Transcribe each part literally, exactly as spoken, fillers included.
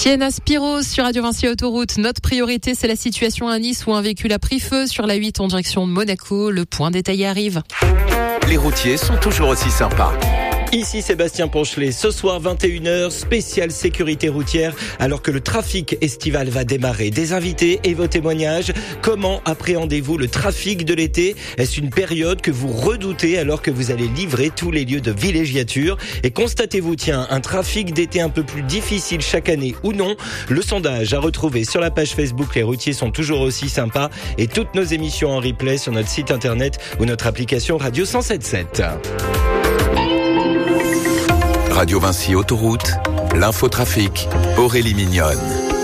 Sienna Spiros sur Radio Vinci Autoroute. Notre priorité, c'est la situation à Nice où un véhicule a pris feu sur la huit en direction de Monaco. Le point détaillé arrive. Les routiers sont toujours aussi sympas. Ici Sébastien Ponchelet, ce soir vingt et une heures, spéciale sécurité routière, alors que le trafic estival va démarrer. Des invités et vos témoignages. Comment appréhendez-vous le trafic de l'été ? Est-ce une période que vous redoutez alors que vous allez livrer tous les lieux de villégiature ? Et constatez-vous, tiens, un trafic d'été un peu plus difficile chaque année ou non ? Le sondage à retrouver sur la page Facebook Les routiers sont toujours aussi sympas et toutes nos émissions en replay sur notre site internet ou notre application Radio cent sept sept. Radio Vinci Autoroute, l'infotrafic, Aurélie Mignonne.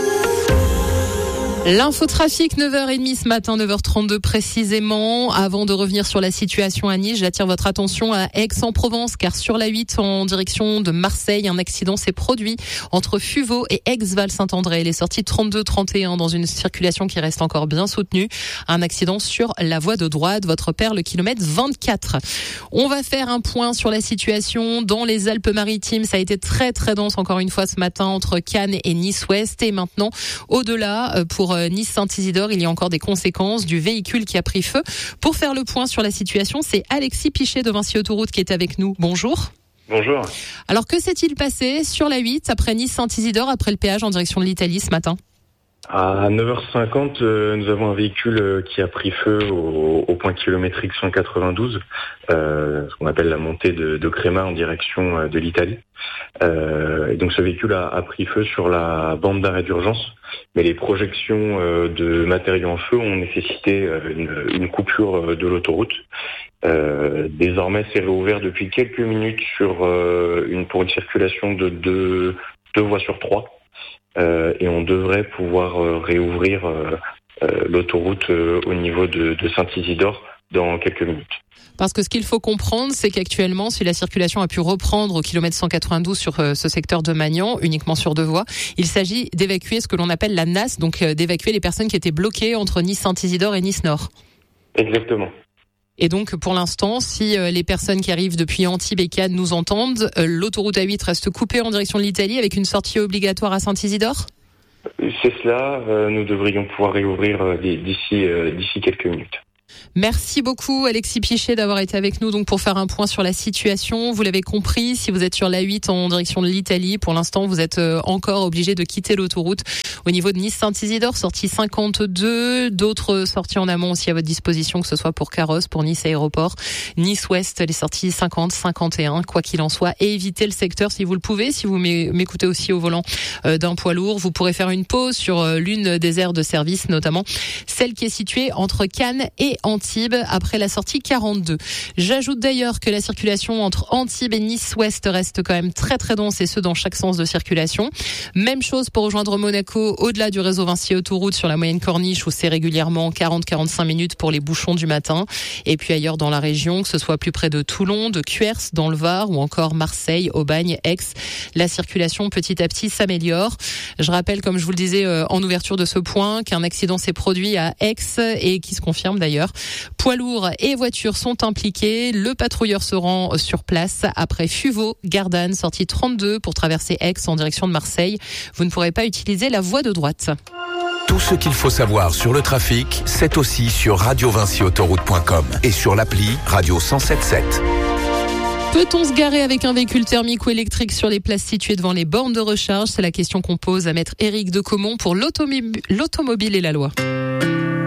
L'infotrafic, neuf heures trente ce matin, neuf heures trente-deux précisément. Avant de revenir sur la situation à Nice, j'attire votre attention à Aix-en-Provence, car sur la huit en direction de Marseille, un accident s'est produit entre Fuveau et Aix-Val-Saint-André. Les sorties trente-deux trente et un dans une circulation qui reste encore bien soutenue. Un accident sur la voie de droite, votre père, le kilomètre vingt-quatre. On va faire un point sur la situation dans les Alpes-Maritimes. Ça a été très très dense encore une fois ce matin entre Cannes et Nice-Ouest. Et maintenant, au-delà, pour Nice-Saint-Isidore, il y a encore des conséquences du véhicule qui a pris feu. Pour faire le point sur la situation, c'est Alexis Pichet de Vinci Autoroute qui est avec nous. Bonjour. Bonjour. Alors, que s'est-il passé sur la huit après Nice-Saint-Isidore, après le péage en direction de l'Italie ce matin ? À neuf heures cinquante, euh, nous avons un véhicule euh, qui a pris feu au, au point kilométrique cent quatre-vingt-douze, euh, ce qu'on appelle la montée de, de Créma en direction euh, de l'Italie. Euh, et donc ce véhicule a, a pris feu sur la bande d'arrêt d'urgence, mais les projections euh, de matériaux en feu ont nécessité euh, une, une coupure de l'autoroute. Euh, désormais, c'est réouvert depuis quelques minutes sur euh, une pour une circulation de deux, deux voies sur trois. Euh, et on devrait pouvoir euh, réouvrir euh, euh, l'autoroute euh, au niveau de, de Saint-Isidore dans quelques minutes. Parce que ce qu'il faut comprendre, c'est qu'actuellement, si la circulation a pu reprendre au kilomètre cent quatre-vingt-douze sur euh, ce secteur de Magnan, uniquement sur deux voies, il s'agit d'évacuer ce que l'on appelle la N A S, donc euh, d'évacuer les personnes qui étaient bloquées entre Nice-Saint-Isidore et Nice-Nord. Exactement. Et donc, pour l'instant, si euh, les personnes qui arrivent depuis Antibes et Cannes nous entendent, euh, l'autoroute A huit reste coupée en direction de l'Italie avec une sortie obligatoire à Saint-Isidore ? C'est cela, euh, nous devrions pouvoir réouvrir euh, d'ici, euh, d'ici quelques minutes. Merci beaucoup Alexis Pichet d'avoir été avec nous donc pour faire un point sur la situation. Vous l'avez compris, si vous êtes sur l'A huit en direction de l'Italie, pour l'instant vous êtes encore obligé de quitter l'autoroute au niveau de Nice-Saint-Isidore, sortie cinquante-deux, d'autres sorties en amont aussi à votre disposition, que ce soit pour Carrosse, pour Nice Aéroport, Nice-Ouest, les sorties cinquante, cinquante et un, quoi qu'il en soit, et évitez le secteur si vous le pouvez. Si vous m'écoutez aussi au volant d'un poids lourd, vous pourrez faire une pause sur l'une des aires de service, notamment celle qui est située entre Cannes et Antibes après la sortie quarante-deux. J'ajoute d'ailleurs que la circulation entre Antibes et Nice-Ouest reste quand même très très dense et ce dans chaque sens de circulation. Même chose pour rejoindre Monaco au-delà du réseau Vinci Autoroute sur la moyenne corniche où c'est régulièrement quarante à quarante-cinq minutes pour les bouchons du matin. Et puis ailleurs dans la région, que ce soit plus près de Toulon, de Cuers, dans le Var ou encore Marseille, Aubagne, Aix, la circulation petit à petit s'améliore. Je rappelle, comme je vous le disais en ouverture de ce point, qu'un accident s'est produit à Aix et qui se confirme d'ailleurs. Poids lourds et voitures sont impliqués. Le patrouilleur se rend sur place après Fuveau, Gardanne, sortie trente-deux pour traverser Aix en direction de Marseille. Vous ne pourrez pas utiliser la voie de droite. Tout ce qu'il faut savoir sur le trafic, c'est aussi sur radio vinci autoroute point com et sur l'appli Radio cent sept sept. Peut-on se garer avec un véhicule thermique ou électrique sur les places situées devant les bornes de recharge ? C'est la question qu'on pose à maître Éric Decomont pour l'automobile et la loi.